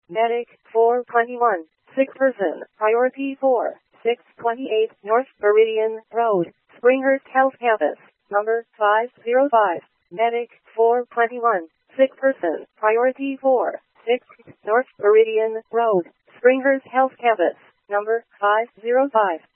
Medic 421, sick person, priority 4, 628 North Meridian Road, Springhurst Health Campus, number 505. Medic 421, sick person, priority 4, 6 North Meridian Road, Springhurst Health Campus, number 505.